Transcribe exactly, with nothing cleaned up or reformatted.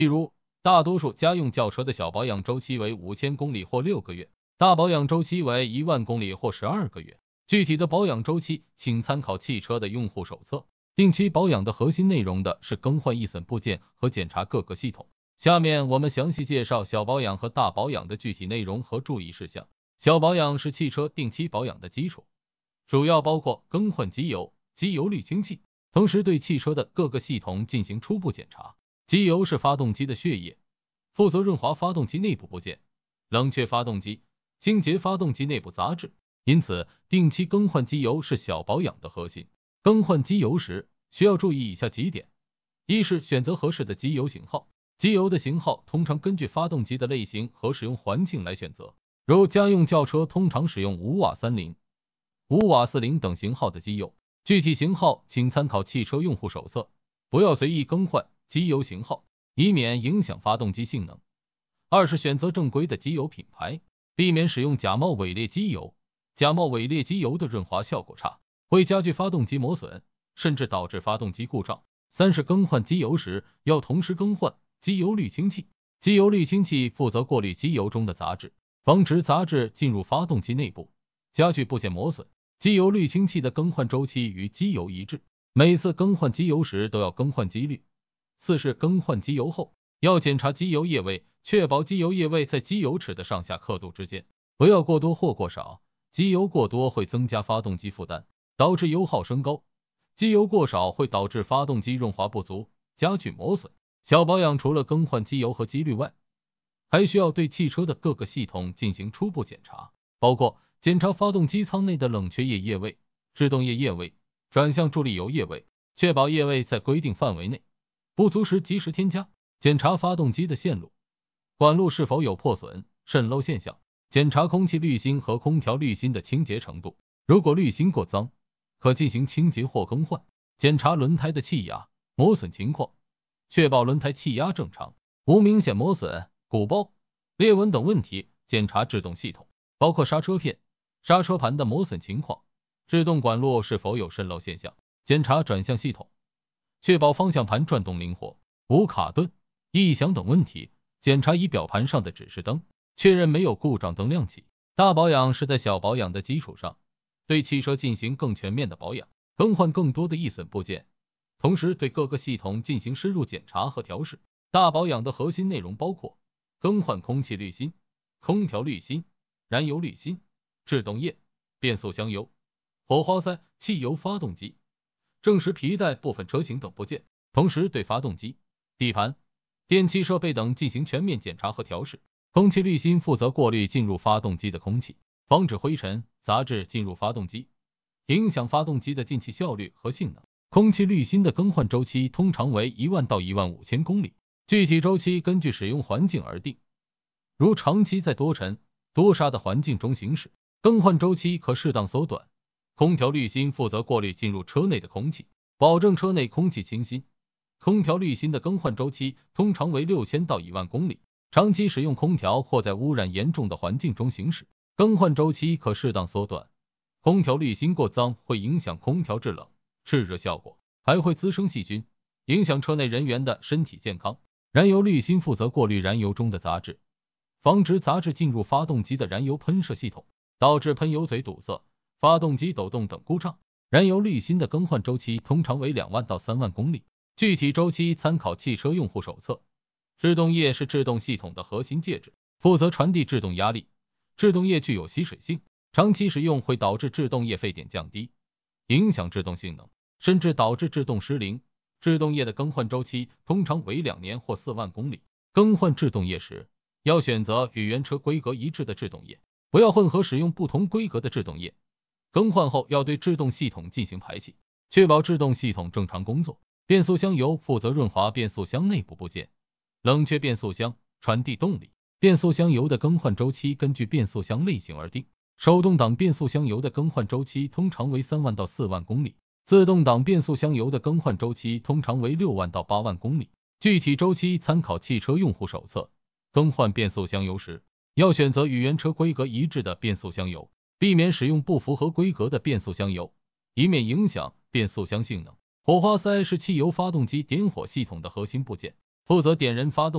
例如，大多数家用轿车的小保养周期为五千公里或六个月，大保养周期为一万公里或十二个月。具体的保养周期请参考汽车的用户手册。定期保养的核心内容的是更换易损部件和检查各个系统。下面我们详细介绍小保养和大保养的具体内容和注意事项。小保养是汽车定期保养的基础，主要包括更换机油、机油滤清器，同时对汽车的各个系统进行初步检查。机油是发动机的血液，负责润滑发动机内部部件，冷却发动机，清洁发动机内部杂质，因此定期更换机油是小保养的核心。更换机油时需要注意以下几点：一是选择合适的机油型号，机油的型号通常根据发动机的类型和使用环境来选择，如家用轿车通常使用五瓦三零、五瓦四零等型号的机油，具体型号请参考汽车用户手册，不要随意更换机油型号，以免影响发动机性能。二是选择正规的机油品牌，避免使用假冒伪劣机油，假冒伪劣机油的润滑效果差，会加剧发动机磨损，甚至导致发动机故障。三是更换机油时要同时更换机油滤清器，机油滤清器负责过滤机油中的杂质，防止杂质进入发动机内部，加剧部件磨损。机油滤清器的更换周期与机油一致，每次更换机油时都要更换机滤。四是更换机油后要检查机油液位，确保机油液位在机油尺的上下刻度之间，不要过多或过少。机油过多会增加发动机负担，导致油耗升高；机油过少会导致发动机润滑不足，加剧磨损。小保养除了更换机油和机滤外，还需要对汽车的各个系统进行初步检查，包括检查发动机舱内的冷却液液位、制动液液位、转向助力油液位，确保液位在规定范围内，不足时及时添加。检查发动机的线路、管路是否有破损、渗漏现象，检查空气滤芯和空调滤芯的清洁程度，如果滤芯过脏，可进行清洁或更换。检查轮胎的气压、磨损情况，确保轮胎气压正常，无明显磨损、鼓包、裂纹等问题。检查制动系统，包括刹车片、刹车盘的磨损情况，制动管路是否有渗漏现象。检查转向系统，确保方向盘转动灵活，无卡顿、异响等问题。检查仪表盘上的指示灯，确认没有故障灯亮起。大保养是在小保养的基础上，对汽车进行更全面的保养，更换更多的易损部件，同时对各个系统进行深入检查和调试。大保养的核心内容包括更换空气滤芯、空调滤芯、燃油滤芯、制动液、变速箱油、火花塞、汽油发动机、正时皮带部分车型等部件，同时对发动机、底盘、电气设备等进行全面检查和调试。空气滤芯负责过滤进入发动机的空气，防止灰尘、杂质进入发动机，影响发动机的进气效率和性能。空气滤芯的更换周期通常为一万到一万五千公里，具体周期根据使用环境而定。如长期在多尘、多沙的环境中行驶，更换周期可适当缩短。空调滤芯负责过滤进入车内的空气，保证车内空气清新。空调滤芯的更换周期通常为六千到一万公里。长期使用空调或在污染严重的环境中行驶，更换周期可适当缩短。空调滤芯过脏会影响空调制冷、制热效果，还会滋生细菌，影响车内人员的身体健康。燃油滤芯负责过滤燃油中的杂质，防止杂质进入发动机的燃油喷射系统，导致喷油嘴堵塞、发动机抖动等故障。燃油滤芯的更换周期通常为两万到三万公里，具体周期参考汽车用户手册。制动液是制动系统的核心介质，负责传递制动压力。制动液具有吸水性，长期使用会导致制动液沸点降低，影响制动性能，甚至导致制动失灵。制动液的更换周期通常为两年或四万公里。更换制动液时，要选择与原车规格一致的制动液，不要混合使用不同规格的制动液。更换后要对制动系统进行排气，确保制动系统正常工作。变速箱油负责润滑变速箱内部部件，冷却变速箱，传递动力。变速箱油的更换周期根据变速箱类型而定，手动挡变速箱油的更换周期通常为三万到四万公里，自动挡变速箱油的更换周期通常为六万到八万公里，具体周期参考汽车用户手册。更换变速箱油时，要选择与原车规格一致的变速箱油，避免使用不符合规格的变速箱油，以免影响变速箱性能。火花塞是汽油发动机点火系统的核心部件，负责点燃发动